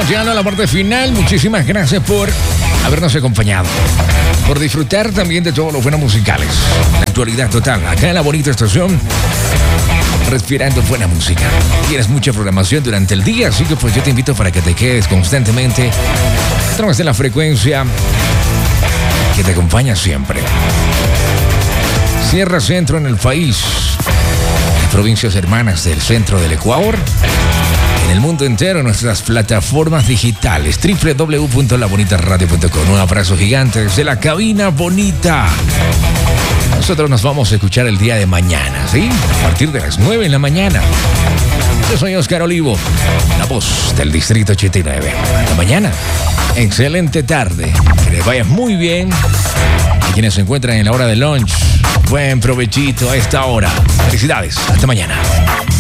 Estamos llegando a la parte final. Muchísimas gracias por habernos acompañado, por disfrutar también de todos los buenos musicales. La actualidad total, acá en la bonita estación, respirando buena música. Tienes mucha programación durante el día, así que pues yo te invito para que te quedes constantemente a través de la frecuencia que te acompaña siempre. Sierra Centro en el país, las provincias hermanas del centro del Ecuador, en el mundo entero, nuestras plataformas digitales, www.labonitaradio.com. Un abrazo gigante desde la cabina bonita. Nosotros nos vamos a escuchar el día de mañana, ¿sí? A partir de las 9 de la mañana. Yo soy Oscar Olivo, la voz del Distrito 89. Hasta mañana. Excelente tarde. Que les vaya muy bien. A quienes se encuentran en la hora de lunch, buen provechito a esta hora. Felicidades. Hasta mañana.